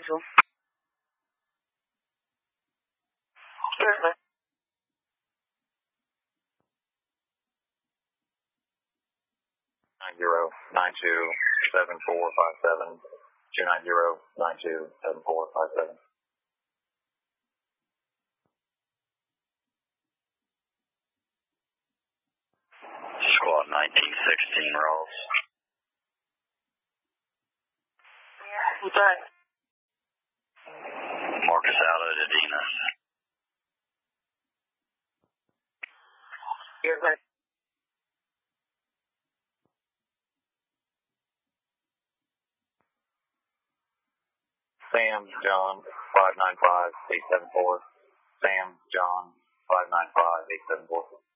visual. Certainly. 290-92-7457. 290-92-7457. Squad 1916 Rolls. Who's that? Marcus out at Adinas. You're right. Sam, John, 595-874. Sam, John, 595-874.